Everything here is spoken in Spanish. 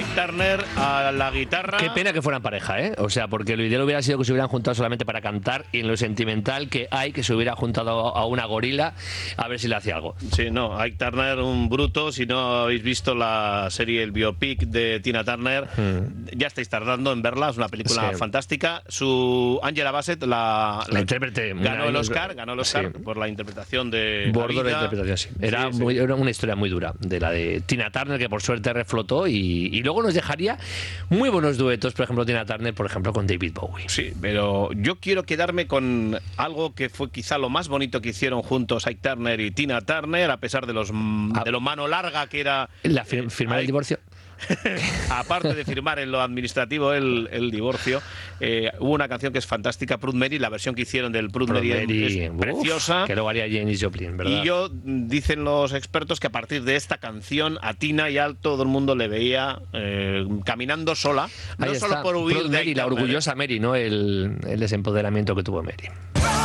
Ike Turner a la guitarra. Qué pena que fueran pareja, ¿eh? O sea, porque lo ideal hubiera sido que se hubieran juntado solamente para cantar, y en lo sentimental que se hubiera juntado a una gorila a ver si le hacía algo. Sí, no, Ike Turner, un bruto. Si no habéis visto la serie, el biopic de Tina Turner, ya estáis tardando en verla. Es una película fantástica. Su Angela Bassett, la intérprete, ganó el Oscar por la interpretación de Bordo la interpretación, sí. Era una historia muy dura de la de Tina Turner, que por suerte reflotó, y luego nos dejaría muy buenos duetos, por ejemplo Tina Turner, por ejemplo, con David Bowie. Sí, pero yo quiero quedarme con algo que fue quizá lo más bonito que hicieron juntos Ike Turner y Tina Turner, a pesar de lo mano larga que era firmar el divorcio. Aparte de firmar en lo administrativo el divorcio, hubo una canción que es fantástica, Proud Mary, la versión que hicieron del Proud Mary es preciosa. Que luego haría Janis Joplin, ¿verdad? Y dicen los expertos que a partir de esta canción a Tina y a todo el mundo le veía caminando sola, no solo por huir Proud de Mary, la orgullosa Mary, ¿no? El desempoderamiento que tuvo Mary.